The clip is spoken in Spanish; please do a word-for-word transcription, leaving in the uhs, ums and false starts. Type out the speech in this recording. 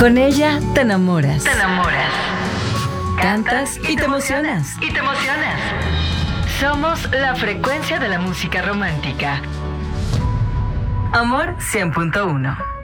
Con ella te enamoras. Te enamoras. Cantas y, y te emocionas. Y te emocionas. Somos la frecuencia de la música romántica. Amor cien punto uno.